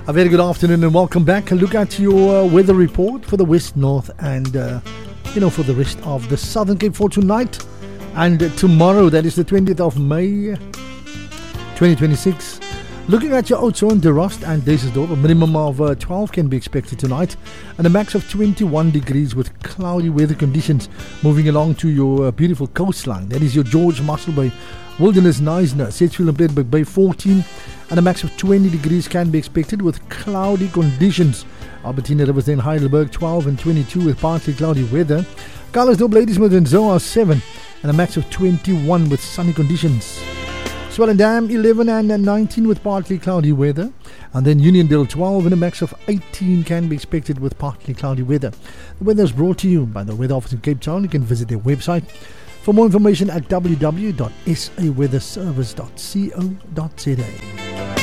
A very good afternoon and welcome back. A look at your weather report for the West, North and, for the rest of the Southern Cape for tonight and tomorrow. That is the 20th of May, 2026. Looking at your Oudtshoorn, De Rust and Duisendorp, a minimum of 12 can be expected tonight and a max of 21 degrees with cloudy weather conditions moving along to your beautiful coastline. That is your George Mussel Bay, Wilderness Knysna, Sedgefield and Plettenberg Bay 14 and a max of 20 degrees can be expected with cloudy conditions. Albertina, Riversdale, Heidelberg 12 and 22 with partly cloudy weather. Carlersdorp, Ladysmith and Zoar 7 and a max of 21 with sunny conditions. Swellendam 11 and 19 with partly cloudy weather, and then Uniondale 12 and a max of 18 can be expected with partly cloudy weather. The weather is brought to you by the Weather Office in Cape Town. You can visit their website for more information at www.saweatherservice.co.za.